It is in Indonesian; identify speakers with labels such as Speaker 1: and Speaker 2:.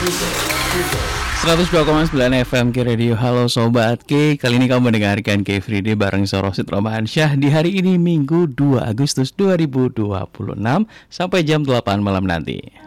Speaker 1: 102,9 FM K Radio. Halo Sobat K, kali ini kamu mendengarkan K Friday bareng Sorosid Romansyah di hari ini Minggu 2 Agustus 2026 sampai jam 8 malam nanti.